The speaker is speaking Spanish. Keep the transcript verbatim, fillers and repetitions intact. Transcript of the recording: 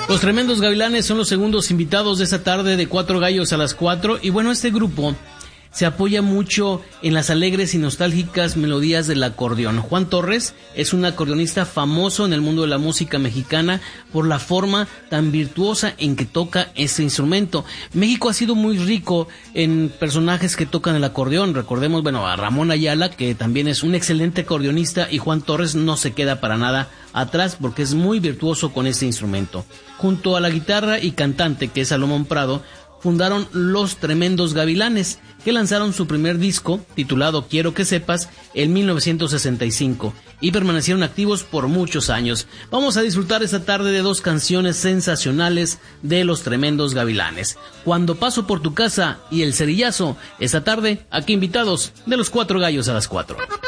Los Tremendos Gavilanes son los segundos invitados de esta tarde de Cuatro Gallos a las Cuatro. Y bueno, este grupo se apoya mucho en las alegres y nostálgicas melodías del acordeón. Juan Torres es un acordeonista famoso en el mundo de la música mexicana por la forma tan virtuosa en que toca este instrumento. México ha sido muy rico en personajes que tocan el acordeón. Recordemos, bueno, a Ramón Ayala, que también es un excelente acordeonista, y Juan Torres no se queda para nada atrás porque es muy virtuoso con este instrumento. Junto a la guitarra y cantante, que es Salomón Prado, fundaron Los Tremendos Gavilanes, que lanzaron su primer disco, titulado Quiero que sepas, en mil novecientos sesenta y cinco, y permanecieron activos por muchos años. Vamos a disfrutar esta tarde de dos canciones sensacionales de Los Tremendos Gavilanes: Cuando paso por tu casa y El Cerillazo. Esta tarde, aquí invitados de Los Cuatro Gallos a las Cuatro.